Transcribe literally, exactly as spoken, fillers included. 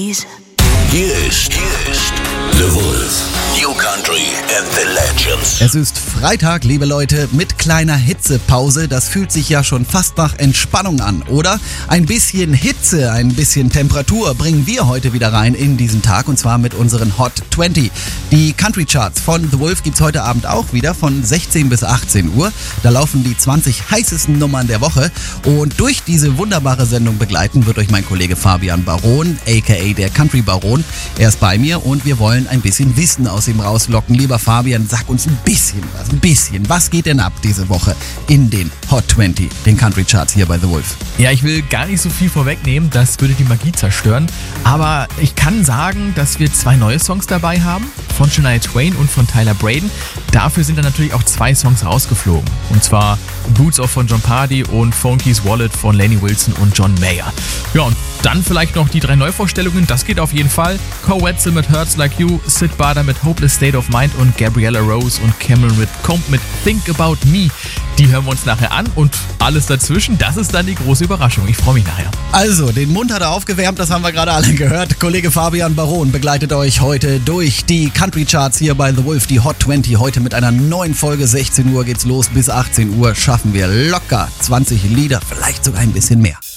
Hier ist, hier ist The Wolf. New Country and the Legends. Es ist Freitag, liebe Leute, mit kleiner Hitzepause. Das fühlt sich ja schon fast nach Entspannung an, oder? Ein bisschen Hitze, ein bisschen Temperatur bringen wir heute wieder rein in diesen Tag, und zwar mit unseren Hot zwanzig. Die Country Charts von The Wolf gibt's heute Abend auch wieder von sechzehn bis achtzehn Uhr. Da laufen die zwanzig heißesten Nummern der Woche, und durch diese wunderbare Sendung begleiten wird euch mein Kollege Fabian Baron, aka der Country Baron. Er ist bei mir und wir wollen ein bisschen Wissen aus ihm rauslocken. Lieber Fabian, sag uns ein bisschen was, ein bisschen. Was geht denn ab diese Woche in den Hot zwanzig, den Country Charts hier bei The Wolf? Ja, ich will gar nicht so viel vorwegnehmen, das würde die Magie zerstören. Aber ich kann sagen, dass wir zwei neue Songs dabei haben, von Shania Twain und von Tyler Braden. Dafür sind dann natürlich auch zwei Songs rausgeflogen. Und zwar Boots Off von John Pardy und Funky's Wallet von Lainey Wilson und John Mayer. Ja, und dann vielleicht noch die drei Neuvorstellungen, das geht auf jeden Fall. Koe Wetzel mit Hurts Like You, Sid Barber mit Hopeless State of Mind und Gabriella Rose und Cameron Whitcomb mit Think About Me. Die hören wir uns nachher an, und alles dazwischen, das ist dann die große Überraschung. Ich freue mich nachher. Also, den Mund hat er aufgewärmt, das haben wir gerade alle gehört. Kollege Fabian Baron begleitet euch heute durch die Country Charts hier bei The Wolf, die Hot zwanzig. Heute mit einer neuen Folge. sechzehn Uhr geht's los, bis achtzehn Uhr schaffen wir locker zwanzig Lieder, vielleicht sogar ein bisschen mehr.